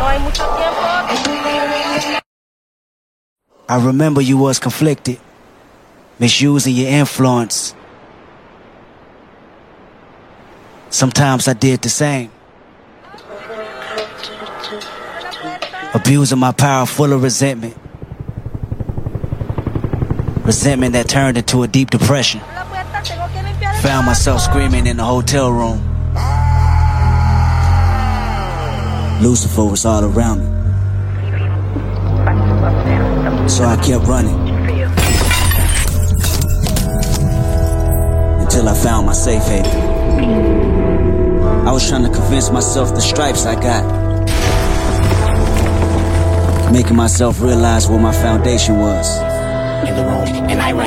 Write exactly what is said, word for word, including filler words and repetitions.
I remember you was conflicted, misusing your influence. Sometimes I did the same, abusing my power full of resentment. Resentment that turned into a deep depression. Found myself screaming in the hotel room. Lucifer was all around me, so I kept running until I found my safe haven. I was trying to convince myself the stripes I got, making myself realize what my foundation was. In the room, and I run